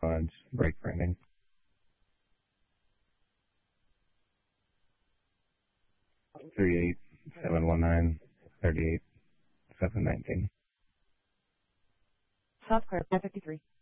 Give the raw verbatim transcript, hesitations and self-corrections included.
Fudge, break printing. Three eight seven one nine thirty eight seven nineteen. South Square, four fifty-three.